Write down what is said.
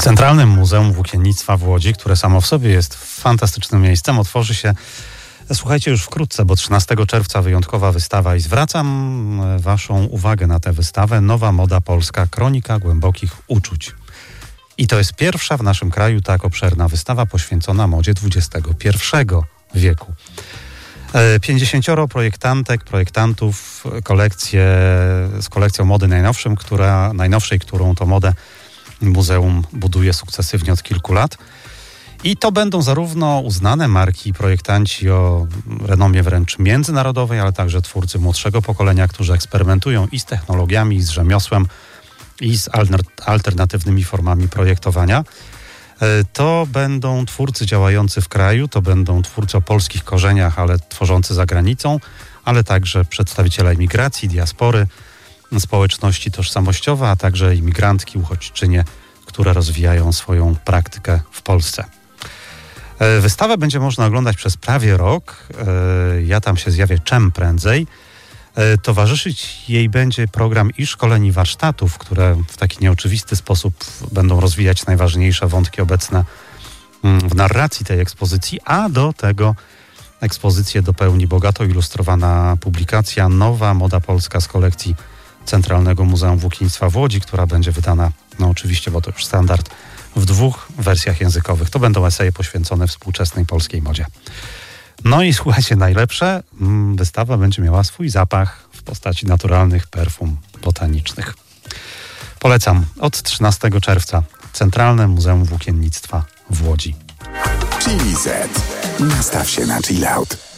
Centralnym Muzeum Włókiennictwa w Łodzi, które samo w sobie jest fantastycznym miejscem, otworzy się, słuchajcie, już wkrótce, bo 13 czerwca wyjątkowa wystawa i zwracam waszą uwagę na tę wystawę. Nowa moda polska, kronika głębokich uczuć. I to jest pierwsza w naszym kraju tak obszerna wystawa poświęcona modzie XXI wieku. 50 projektantek, projektantów, z kolekcją mody najnowszej, którą to modę muzeum buduje sukcesywnie od kilku lat. I to będą zarówno uznane marki i projektanci o renomie wręcz międzynarodowej, ale także twórcy młodszego pokolenia, którzy eksperymentują i z technologiami, i z rzemiosłem, i z alternatywnymi formami projektowania. To będą twórcy działający w kraju, to będą twórcy o polskich korzeniach, ale tworzący za granicą, ale także przedstawiciele imigracji, diaspory, społeczności tożsamościowe, a także imigrantki, uchodźczynie, które rozwijają swoją praktykę w Polsce. Wystawę będzie można oglądać przez prawie rok. Ja tam się zjawię czym prędzej. Towarzyszyć jej będzie program i szkoleń, i warsztatów, które w taki nieoczywisty sposób będą rozwijać najważniejsze wątki obecne w narracji tej ekspozycji, a do tego ekspozycję dopełni bogato ilustrowana publikacja Nowa moda polska z kolekcji Centralnego Muzeum Włókiennictwa w Łodzi, która będzie wydana, oczywiście, bo to już standard, w 2 wersjach językowych. To będą eseje poświęcone współczesnej polskiej modzie. No i słuchajcie, najlepsze, wystawa będzie miała swój zapach w postaci naturalnych perfum botanicznych. Polecam od 13 czerwca Centralne Muzeum Włókiennictwa w Łodzi. Chili Z. Nastaw się na chill out.